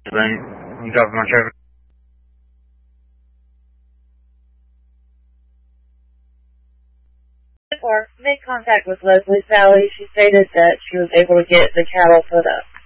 Then I'm dropping my trailer. Or made contact with Leslie Sally. She stated that she was able to get the cattle put up.